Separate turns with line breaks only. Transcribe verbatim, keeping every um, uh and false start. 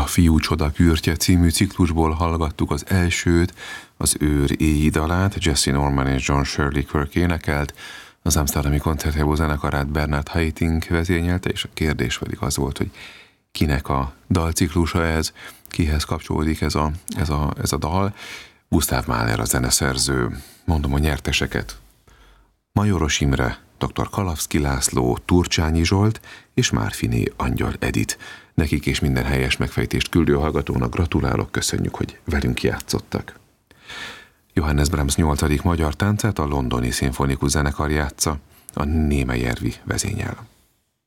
A Fiú csoda kürtje című ciklusból hallgattuk az elsőt, az Őr éji dalát, Jesse Norman és John Shirley Kirk énekelt, az Amsterdami Koncertgebouw zenekarát Bernard Haitink vezényelte, és a kérdés pedig az volt, hogy kinek a dalciklusa ez, kihez kapcsolódik ez a, ez a, ez a dal. Gusztáv Mahler a zeneszerző. Mondom a nyerteseket. Majoros Imre, dr. Kalavszky László, Turcsányi Zsolt és Márfiné Angyal Edit. Nekik és minden helyes megfejtést küldő hallgatónak gratulálok, köszönjük, hogy velünk játszottak. Johannes Brahms nyolcadik magyar táncát a Londoni Szimfonikus Zenekar játsza, a Némelyervi vezényel.